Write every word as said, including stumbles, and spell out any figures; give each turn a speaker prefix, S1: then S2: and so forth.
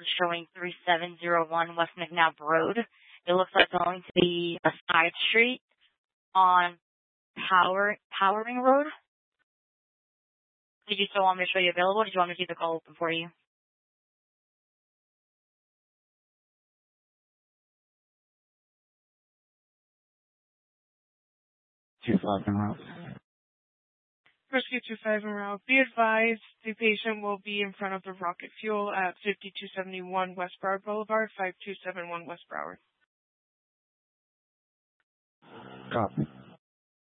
S1: showing three seven zero one West McNabb Road. It looks like it's going to be a side street on Power Powering Road. Did you still want me to show you available? Or did you want me to keep the call open for you?
S2: two five en route.
S3: Rescue two five en route. Be advised, the patient will be in front of the Rocket Fuel at fifty-two seventy-one West Broward Boulevard, five two seven one West Broward.
S2: Copy.